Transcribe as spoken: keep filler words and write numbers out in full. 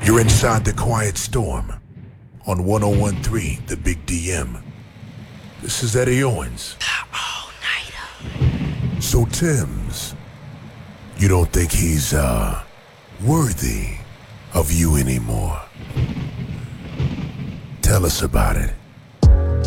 You're inside the Quiet Storm on one oh one point three The Big D M. This is Eddie Owens. All-nighter. So Tim's, you don't think he's, uh, worthy of you anymore? Tell us about it.